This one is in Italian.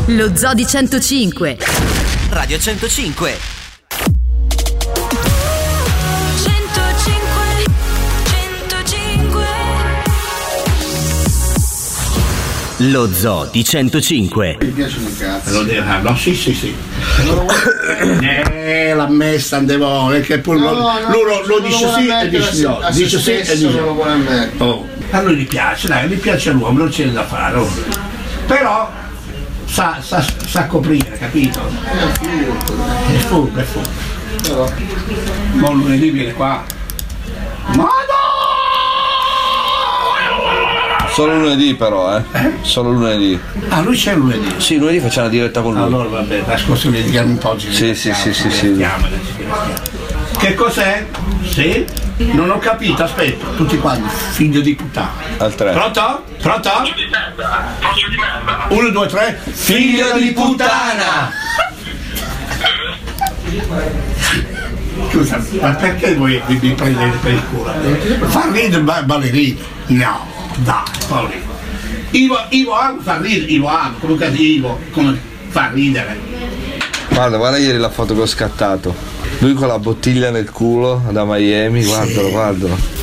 Lo Zoo di 105. Radio 105. 105. Lo Zoo di 105. Mi piacciono i cazzi. No, sì. L'ha messa andevole, che poi lui lo dice sì e dice no. Dice sì e dice no. A lui gli piace, dai, gli piace l'uomo, non c'è da fare. Oh. Però sa coprire, capito? È furbo. Ma lunedì viene qua. Solo lunedì però, Solo lunedì. Ah, lui c'è lunedì? Sì, lunedì facciamo una diretta con lui. Allora vabbè, la scorsa vediamo un po'. Sì. Che cos'è? Sì? Non ho capito, aspetta, tutti quanti, figlio di puttana. Al 3. Pronto? 1, 2, 3. Figlio di puttana! Scusa, ma perché voi vi prendete per il culo? Fa ridere ballerino? No, dai, Paolino. Ivo amo fa ridere, Ivo amo, comunque Ivo, come fa ridere. Guarda ieri la foto che ho scattato. Lui con la bottiglia nel culo da Miami, guardalo.